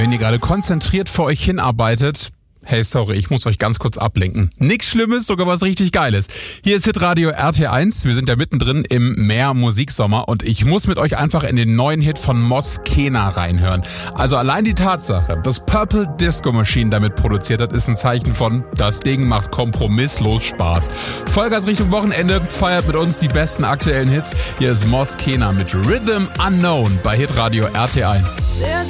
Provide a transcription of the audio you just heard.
Wenn ihr gerade konzentriert vor euch hinarbeitet, hey, sorry, ich muss euch ganz kurz ablenken. Nix Schlimmes, sogar was richtig Geiles. Hier ist Hitradio RT1. Wir sind ja mittendrin im Meer Musiksommer und ich muss mit euch einfach in den neuen Hit von Moskena reinhören. Also allein die Tatsache, dass Purple Disco Machine damit produziert hat, ist ein Zeichen von, das Ding macht kompromisslos Spaß. Vollgas Richtung Wochenende, feiert mit uns die besten aktuellen Hits. Hier ist Moskena mit Rhythm Unknown bei Hitradio RT1.